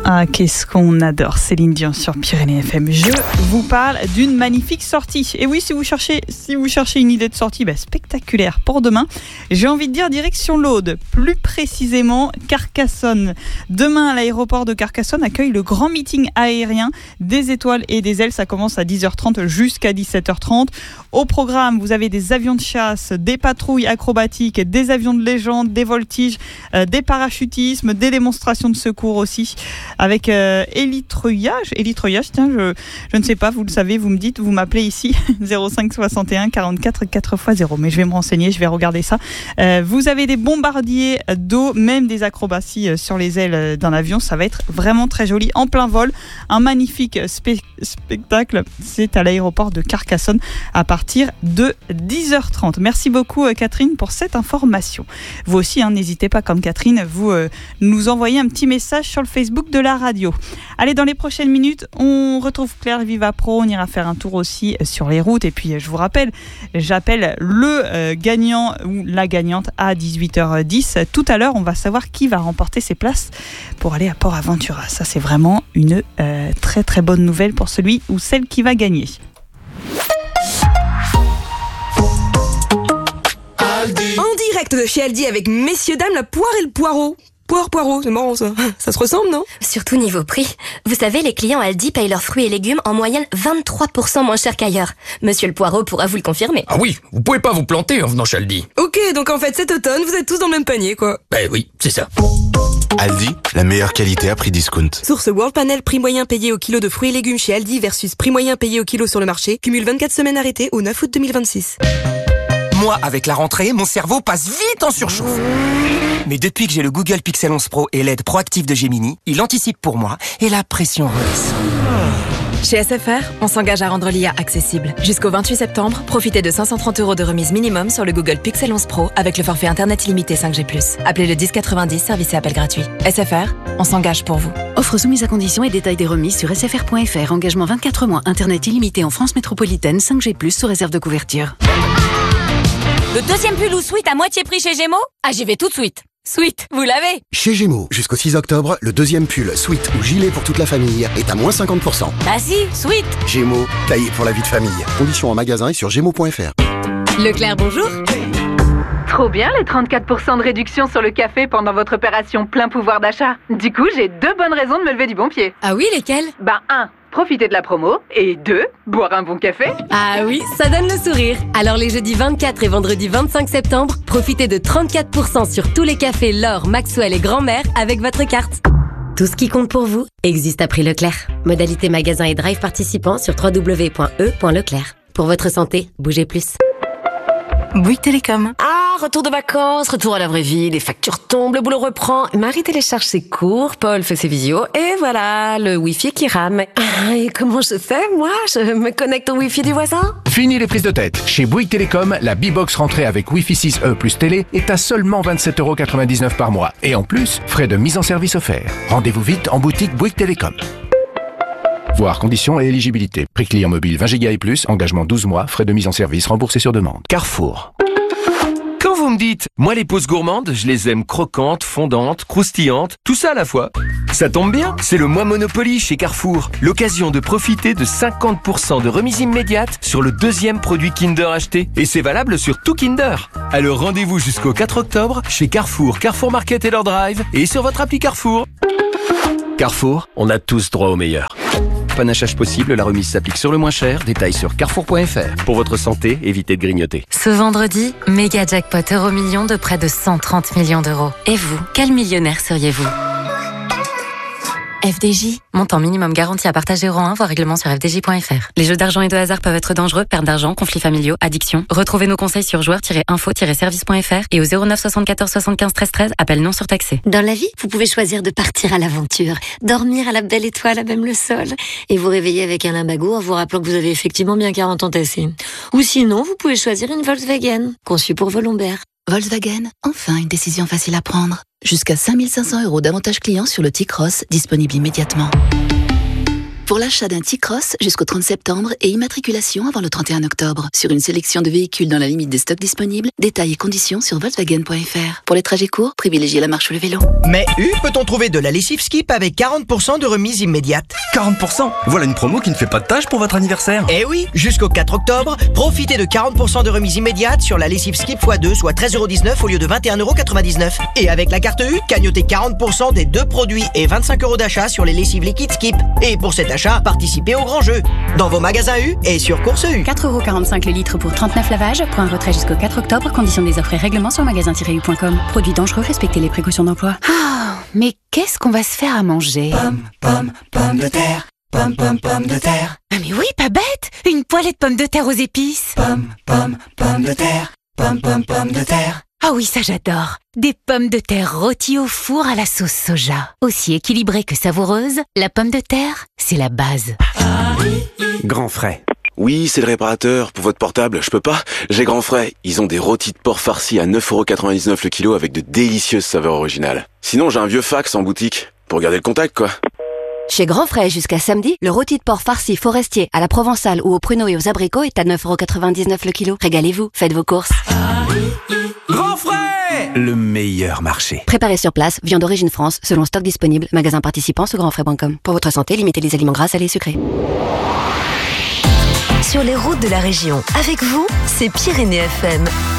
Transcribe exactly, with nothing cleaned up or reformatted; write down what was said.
Ah, qu'est-ce qu'on adore Céline Dion sur Pyrénées F M. Je vous parle d'une magnifique sortie. Et oui, si vous cherchez, si vous cherchez une idée de sortie bah, spectaculaire pour demain, j'ai envie de dire direction l'Aude, plus précisément Carcassonne. Demain, l'aéroport de Carcassonne accueille le grand meeting aérien des étoiles et des ailes. Ça commence à dix heures trente jusqu'à dix-sept heures trente. Au programme, vous avez des avions de chasse, des patrouilles acrobatiques, des avions de légende, des voltiges, euh, des parachutismes, des démonstrations de secours aussi. Avec euh, élitreillage, élitreillage, tiens, je, je ne sais pas, vous le savez, vous me dites, vous m'appelez ici, zéro cinq soixante et un quarante-quatre quatre fois zéro, mais je vais me renseigner, je vais regarder ça. Euh, vous avez des bombardiers d'eau, même des acrobaties sur les ailes d'un avion, ça va être vraiment très joli, en plein vol, un magnifique spe- spectacle, c'est à l'aéroport de Carcassonne à partir de dix heures trente. Merci beaucoup Catherine pour cette information. Vous aussi, hein, n'hésitez pas comme Catherine, vous euh, nous envoyez un petit message sur le Facebook de la radio. Allez, dans les prochaines minutes, on retrouve Claire Vivapro, on ira faire un tour aussi sur les routes et puis je vous rappelle, j'appelle le euh, gagnant ou la gagnante à dix-huit heures dix. Tout à l'heure, on va savoir qui va remporter ses places pour aller à Port Aventura. Ça, c'est vraiment une euh, très très bonne nouvelle pour celui ou celle qui va gagner. En direct de chez Aldi avec messieurs dames la poire et le poireau. Poire, poireau, c'est marrant ça. Ça se ressemble, non? Surtout niveau prix. Vous savez, les clients Aldi payent leurs fruits et légumes en moyenne vingt-trois pour cent moins cher qu'ailleurs. Monsieur le Poireau pourra vous le confirmer. Ah oui, vous pouvez pas vous planter en venant chez Aldi. Ok, donc en fait cet automne, vous êtes tous dans le même panier, quoi. Ben oui, c'est ça. Aldi, la meilleure qualité à prix discount. Source World Panel, prix moyen payé au kilo de fruits et légumes chez Aldi versus prix moyen payé au kilo sur le marché. Cumule vingt-quatre semaines arrêtées au neuf août deux mille vingt-six. Moi, avec la rentrée, mon cerveau passe vite en surchauffe. Mais depuis que j'ai le Google Pixel onze Pro et l'aide proactive de Gemini, il anticipe pour moi et la pression redescend. Chez S F R, on s'engage à rendre l'I A accessible. Jusqu'au vingt-huit septembre, profitez de cinq cent trente euros de remise minimum sur le Google Pixel onze Pro avec le forfait Internet illimité cinq G plus. Appelez le dix quatre-vingt-dix, service et appel gratuit. S F R, on s'engage pour vous. Offre soumise à conditions et détails des remises sur s f r point f r. Engagement vingt-quatre mois, Internet illimité en France métropolitaine, cinq G plus, sous réserve de couverture. Le deuxième pull ou sweat à moitié prix chez Gémeaux? Ah, j'y vais tout de suite. Sweat, vous l'avez? Chez Gémeaux, jusqu'au six octobre, le deuxième pull, sweat ou gilet pour toute la famille est à moins cinquante pour cent. Bah si, sweat. Gémeaux, taillé pour la vie de famille. Conditions en magasin et sur gémeaux point f r. Leclerc, bonjour. Trop bien les trente-quatre pour cent de réduction sur le café pendant votre opération plein pouvoir d'achat. Du coup, j'ai deux bonnes raisons de me lever du bon pied. Ah oui, lesquelles? Bah un, profiter de la promo. Et deux, boire un bon café. Ah oui, ça donne le sourire. Alors les jeudis vingt-quatre et vendredi vingt-cinq septembre, profitez de trente-quatre pour cent sur tous les cafés L'Or, Maxwell et Grand-Mère avec votre carte. Tout ce qui compte pour vous existe à prix Leclerc. Modalité magasin et drive participants sur w w w point e point leclerc. Pour votre santé, bougez plus. Bouygues Télécom. Ah, retour de vacances, retour à la vraie vie, les factures tombent, le boulot reprend. Marie télécharge ses cours, Paul fait ses visios, et voilà, le Wi-Fi qui rame. Ah, et comment je fais, moi? Je me connecte au Wi-Fi du voisin? Fini les prises de tête. Chez Bouygues Télécom, la B-Box rentrée avec Wi-Fi six E plus télé est à seulement vingt-sept euros quatre-vingt-dix-neuf par mois. Et en plus, frais de mise en service offerts. Rendez-vous vite en boutique Bouygues Télécom. Voir conditions et éligibilité. Prix client mobile vingt giga et plus, engagement douze mois, frais de mise en service remboursés sur demande. Carrefour. Quand vous me dites, moi les pauses gourmandes, je les aime croquantes, fondantes, croustillantes, tout ça à la fois. Ça tombe bien, c'est le mois Monopoly chez Carrefour. L'occasion de profiter de cinquante pour cent de remise immédiate sur le deuxième produit Kinder acheté. Et c'est valable sur tout Kinder. Alors rendez-vous jusqu'au quatre octobre chez Carrefour, Carrefour Market et leur drive et sur votre appli Carrefour. Carrefour, on a tous droit au meilleur. Panachage possible, la remise s'applique sur le moins cher. Détails sur carrefour point f r. Pour votre santé, évitez de grignoter. Ce vendredi, méga jackpot euro million de près de cent trente millions d'euros. Et vous, quel millionnaire seriez-vous? F D J, montant minimum garanti à partager euro un, voire règlement sur f d j point f r. Les jeux d'argent et de hasard peuvent être dangereux, perte d'argent, conflits familiaux, addiction. Retrouvez nos conseils sur joueurs tiret info tiret service point f r et au zéro neuf soixante-quatorze soixante-quinze treize treize, appel non surtaxé. Dans la vie, vous pouvez choisir de partir à l'aventure, dormir à la belle étoile à même le sol, et vous réveiller avec un limbago en vous rappelant que vous avez effectivement bien quarante ans tassés. Ou sinon, vous pouvez choisir une Volkswagen, conçue pour vos lombaires. Volkswagen, enfin une décision facile à prendre. Jusqu'à cinq mille cinq cents euros d'avantages clients sur le T-Cross, disponible immédiatement. Pour l'achat d'un T-Cross jusqu'au trente septembre et immatriculation avant le trente et un octobre. Sur une sélection de véhicules dans la limite des stocks disponibles, détails et conditions sur Volkswagen point F R. Pour les trajets courts, privilégiez la marche ou le vélo. Mais U, peut-on trouver de la lessive Skip avec quarante pour cent de remise immédiate? quarante pour cent? Voilà une promo qui ne fait pas de tâche pour votre anniversaire. Eh oui, jusqu'au quatre octobre, profitez de quarante pour cent de remise immédiate sur la lessive Skip fois deux, soit treize euros dix-neuf au lieu de vingt et un euros quatre-vingt-dix-neuf. Et avec la carte U, cagnotez quarante pour cent des deux produits et vingt-cinq euros d'achat sur les lessives liquides Skip. Et pour cet achat, participez au grand jeu. Dans vos magasins U et sur Course U. quatre euros quarante-cinq le litre pour trente-neuf lavages. Point retrait jusqu'au quatre octobre. Conditions des offres et règlements sur magasin tiret u point com. Produits dangereux, respectez les précautions d'emploi. Ah, mais qu'est-ce qu'on va se faire à manger? Pomme, pomme, pomme de terre. Pomme, pomme, pomme de terre. Ah mais oui, pas bête. Une poêlée de pommes de terre aux épices. Pomme, pomme, pomme de terre. Pomme, pomme, pomme de terre. Ah oui, ça j'adore. Des pommes de terre rôties au four à la sauce soja. Aussi équilibrée que savoureuse, la pomme de terre, c'est la base. Grand Frais. Oui, c'est le réparateur. Pour votre portable, je peux pas. J'ai Grand Frais. Ils ont des rôtis de porc farcis à neuf euros quatre-vingt-dix-neuf le kilo avec de délicieuses saveurs originales. Sinon, j'ai un vieux fax en boutique. Pour garder le contact, quoi. Chez Grand Frais, jusqu'à samedi, le rôti de porc farci forestier à la provençale ou aux pruneaux et aux abricots est à neuf euros quatre-vingt-dix-neuf le kilo. Régalez-vous, faites vos courses. Grand Frais, le meilleur marché. Préparé sur place, viande d'origine France, selon stock disponible, magasin participant sur grand frais point com. Pour votre santé, limitez les aliments gras, salés et sucrés. Sur les routes de la région, avec vous, c'est Pyrénées F M.